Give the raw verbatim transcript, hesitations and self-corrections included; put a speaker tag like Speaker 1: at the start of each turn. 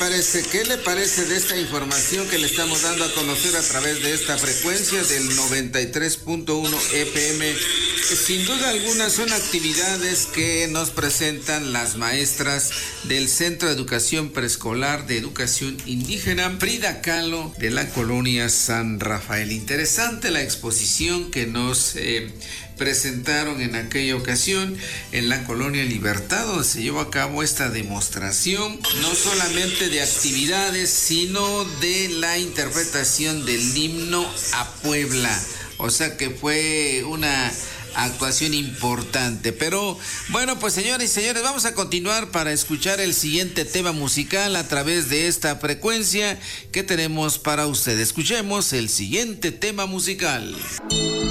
Speaker 1: parece? ¿Qué le parece de esta información que le estamos dando a conocer a través de esta frecuencia del noventa y tres punto uno F M? Sin duda alguna son actividades que nos presentan las maestras del Centro de Educación Preescolar de Educación Indígena Frida Kahlo de la colonia San Rafael. Interesante la exposición que nos eh, presentaron en aquella ocasión en la colonia Libertad, donde se llevó a cabo esta demostración, no solamente de actividades, sino de la interpretación del himno a Puebla. O sea que fue una actuación importante. Pero bueno, pues señores y señores, vamos a continuar para escuchar el siguiente tema musical a través de esta frecuencia que tenemos para ustedes. Escuchemos el siguiente tema musical.